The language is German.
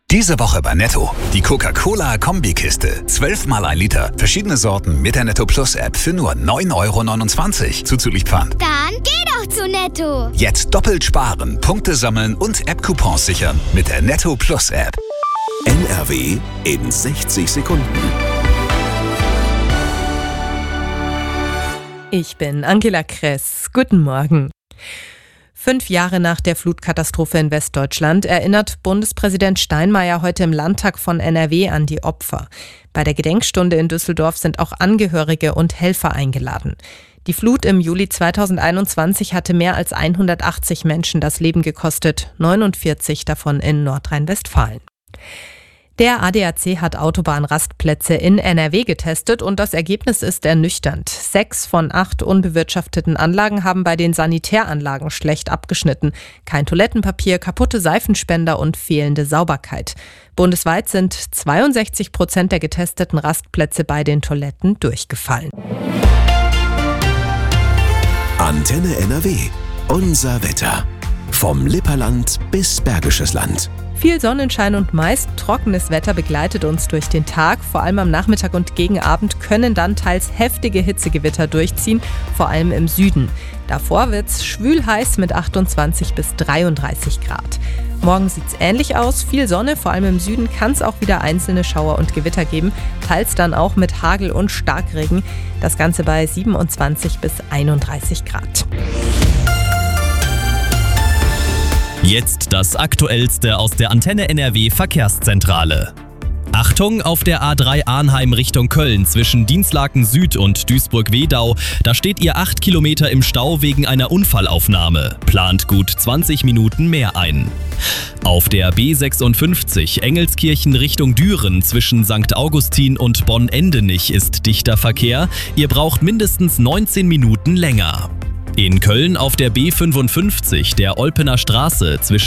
Diese Woche bei Netto. Die Coca-Cola-Kombikiste. 12 mal 1 Liter. Verschiedene Sorten mit der Netto Plus App für nur 9,29 € zuzüglich Pfand. Dann geh doch zu Netto. Jetzt doppelt sparen, Punkte sammeln und App-Coupons sichern mit der Netto Plus App. NRW in 60 Sekunden. Ich bin Angela Kress. Guten Morgen. 5 Jahre nach der Flutkatastrophe in Westdeutschland erinnert Bundespräsident Steinmeier heute im Landtag von NRW an die Opfer. Bei der Gedenkstunde in Düsseldorf sind auch Angehörige und Helfer eingeladen. Die Flut im Juli 2021 hatte mehr als 180 Menschen das Leben gekostet, 49 davon in Nordrhein-Westfalen. Der ADAC hat Autobahnrastplätze in NRW getestet und das Ergebnis ist ernüchternd. 6 von 8 unbewirtschafteten Anlagen haben bei den Sanitäranlagen schlecht abgeschnitten. Kein Toilettenpapier, kaputte Seifenspender und fehlende Sauberkeit. Bundesweit sind 62% der getesteten Rastplätze bei den Toiletten durchgefallen. Antenne NRW. Unser Wetter. Vom Lipperland bis Bergisches Land. Viel Sonnenschein und meist trockenes Wetter begleitet uns durch den Tag. Vor allem am Nachmittag und gegen Abend können dann teils heftige Hitzegewitter durchziehen, vor allem im Süden. Davor wird's schwül heiß mit 28 bis 33 Grad. Morgen sieht's ähnlich aus, viel Sonne, vor allem im Süden kann es auch wieder einzelne Schauer und Gewitter geben, teils dann auch mit Hagel und Starkregen. Das Ganze bei 27 bis 31 Grad. Jetzt das Aktuellste aus der Antenne NRW Verkehrszentrale. Achtung, auf der A3 Arnheim Richtung Köln zwischen Dinslaken Süd und Duisburg-Wedau, da steht ihr 8 Kilometer im Stau wegen einer Unfallaufnahme. Plant gut 20 Minuten mehr ein. Auf der B56 Engelskirchen Richtung Düren zwischen St. Augustin und Bonn-Endenich ist dichter Verkehr. Ihr braucht mindestens 19 Minuten länger. In Köln auf der B55 der Olpener Straße zwischen